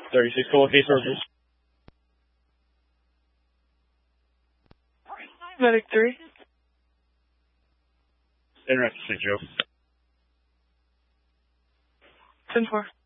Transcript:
36 cold case orders. Medic 3. Interesting, Joe. 10-4.